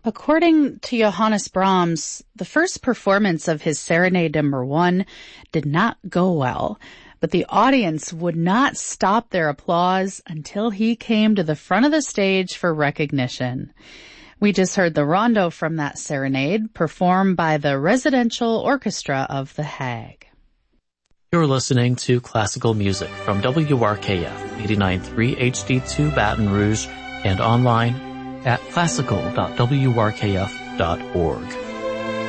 According to Johannes Brahms, the first performance of his Serenade No. 1 did not go well, but the audience would not stop their applause until he came to the front of the stage for recognition. We just heard the rondo from that serenade, performed by the Residential Orchestra of The Hague. You're listening to classical music from WRKF 89.3 HD2 Baton Rouge and online at classical.wrkf.org.